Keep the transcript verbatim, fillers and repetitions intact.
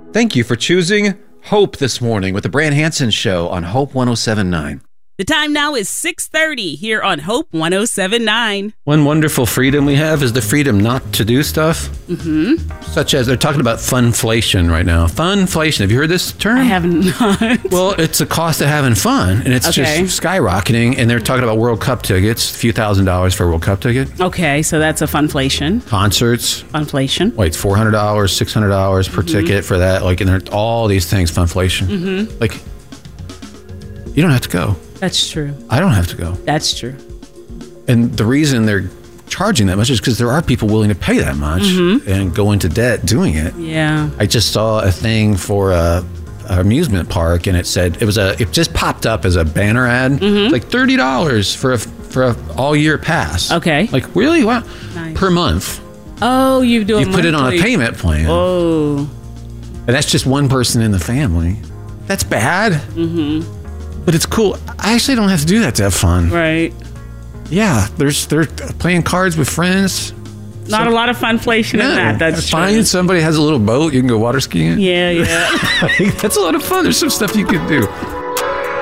Thank you for choosing Hope this morning with the Brand Hansen Show on Hope one oh seven point nine. The time now is six thirty here on Hope one oh seven point nine. One wonderful freedom we have is the freedom not to do stuff. Mm-hmm. Such as they're talking about funflation right now. Funflation. Have you heard this term? I have not. Well, it's the cost of having fun, and it's Okay. just skyrocketing. And they're talking about World Cup tickets, a few thousand dollars for a World Cup ticket. Okay, so that's a funflation. Concerts. Funflation. Wait, four hundred dollars, six hundred dollars per Mm-hmm. ticket for that. Like, and there all these things, funflation. Mm-hmm. Like, you don't have to go. That's true. I don't have to go. That's true. And the reason they're charging that much is because there are people willing to pay that much Mm-hmm. and go into debt doing it. Yeah. I just saw a thing for a, a amusement park, and it said it was a. It just popped up as a banner ad, Mm-hmm. like thirty dollars for a for a all year pass. Okay. Like really? Wow. Nice. Per month. Oh, you do You it put it on a monthly. payment plan, Oh. and that's just one person in the family. That's bad. Mm-hmm. But it's cool. I actually don't have to do that to have fun. Right. Yeah, there's they're playing cards with friends. Not a lot of funflation in that. That's Find true. somebody has a little boat. You can go water skiing. Yeah, yeah. That's a lot of fun. There's some stuff you could do.